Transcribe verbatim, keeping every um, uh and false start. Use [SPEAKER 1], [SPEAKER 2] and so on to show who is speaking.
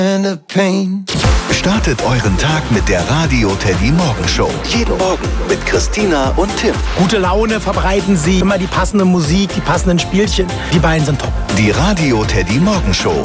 [SPEAKER 1] and the pain.
[SPEAKER 2] Startet euren Tag mit der Radio Teddy Morgen Show. Jeden Morgen mit Christina und Tim.
[SPEAKER 3] Gute Laune verbreiten sie, immer die passende Musik, die passenden Spielchen. Die beiden sind top.
[SPEAKER 2] Die Radio Teddy Morgen Show.